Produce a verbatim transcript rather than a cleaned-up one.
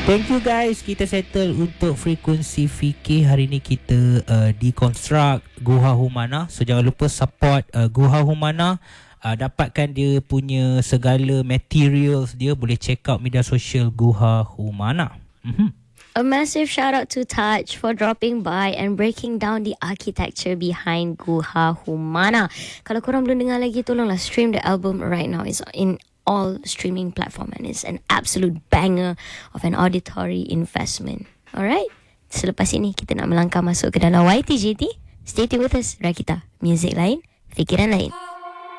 Thank you guys. Kita settle untuk frekuensi fikir. Hari ni kita uh, deconstruct Guha Humana. So jangan lupa support uh, Guha Humana. Uh, dapatkan dia punya segala materials dia. Boleh check out media sosial Guha Humana. Mm-hmm. A massive shout out to Taj for dropping by and breaking down the architecture behind Guha Humana. Kalau korang belum dengar lagi, tolonglah stream the album right now. It's in all streaming platform and it's an absolute banger of an auditory investment. Alright? Selepas ini kita nak melangkah masuk ke dalam Y T J T. Stay tuned with us. Rakita, music lain, fikiran lain.